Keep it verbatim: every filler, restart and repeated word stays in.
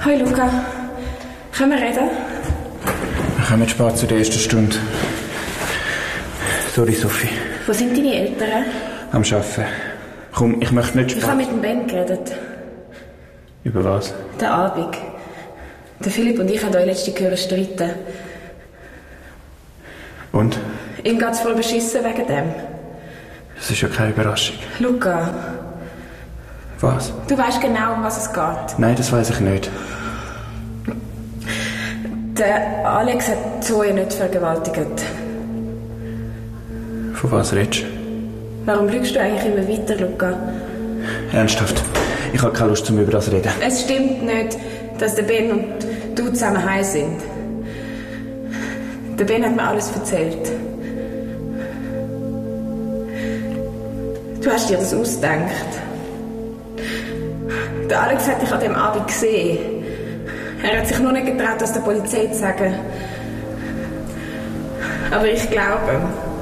Hoi Luca, können wir reden? Wir kommen spät zu der ersten Stunde. Sorry, Sophie. Wo sind deine Eltern? Am Arbeiten. Komm, ich möchte nicht spät... Ich habe mit dem Ben geredet. Über was? Der Abend. Der Philipp und ich haben euch letzte Gehöre streiten. Und? Ihm geht's voll beschissen wegen dem. Das ist ja keine Überraschung. Luca. Was? Du weißt genau, um was es geht. Nein, das weiss ich nicht. Der Alex hat Zoe nicht vergewaltigt. Von was redest du? Warum lügst du eigentlich immer weiter, Luca? Ernsthaft? Ich habe keine Lust, zum über das zu reden. Es stimmt nicht, dass der Ben und du zusammen heim sind. Der Ben hat mir alles erzählt. Du hast dir das ausgedacht. Der Alex hat dich an dem Abend gesehen. Er hat sich nur nicht getraut, das der Polizei zu sagen. Aber ich glaube,